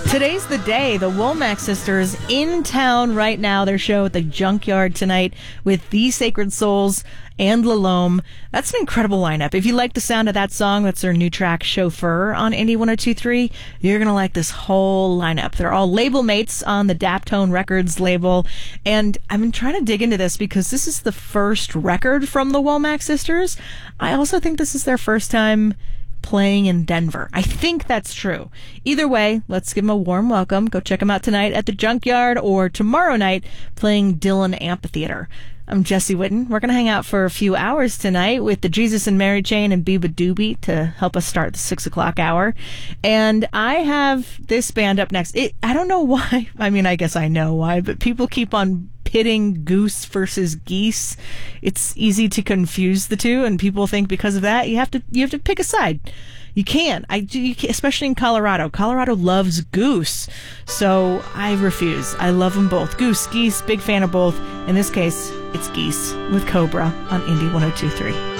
Today's the day. The Womack Sisters in town right now. Their show at the Junkyard tonight with The Sacred Souls and Lalome. That's an incredible lineup. If you like the sound of that song, that's their new track, Chauffeur, on Indie 102.3, you're going to like this whole lineup. They're all label mates on the Daptone Records label. And I've been trying to dig into this because this is the first record from the Womack Sisters. I also think this is their first time playing in Denver. I think that's true. Either way, let's give them a warm welcome. Go check them out tonight at the Junkyard or tomorrow night playing Dillon Amphitheater. I'm Jesse Whitten. We're going to hang out for a few hours tonight with the Jesus and Mary Chain and Biba Doobie to help us start the 6 o'clock hour. And I have this band up next. I don't know why. I mean, I guess I know why, but people keep on pitting goose versus geese. It's easy to confuse the two, and people think because of that you have to pick a side. You can't. Especially in Colorado. Colorado loves goose, so I refuse. I love them both. Goose, geese, big fan of both. In this case, it's Geese with Cobra on Indie 102.3.